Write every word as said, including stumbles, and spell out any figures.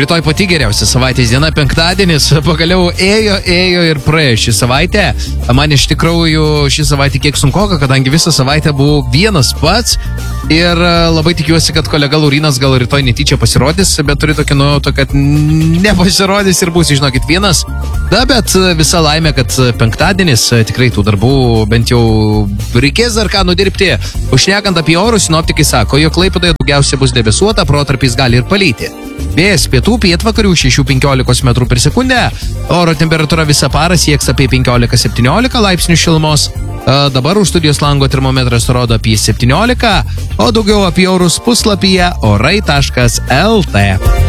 Rytoj pati geriausia savaitės diena, penktadienis, pagaliau ėjo, ėjo ir praėjo šį savaitę. Man iš tikrųjų šį savaitę kiek sunkoka, kadangi visą savaitę buvau vienas pats ir labai tikiuosi, kad kolega Laurinas gal rytoj netyčia pasirodys, bet turiu tokį nuojautą, kad nepasirodys ir bus, žinokit, vienas. Da, bet visa laimė, kad penktadienis tikrai tų darbų bent jau reikės dar ką nudirbti. Užšnekant apie orus, sinoptikai sako, jog Klaipėdoje daugiausia bus debesuota, protarpiais gali ir palyti. Vėjas pietų pietvakarių šešių penkiolikos metrų per sekundę. Oro temperatūra visą parą sieks apie penkiolika septyniolika laipsnių šilumos. Dabar už studijos lango termometras rodo apie septyniolika, o daugiau apie orus puslapyje orai taškas el tė.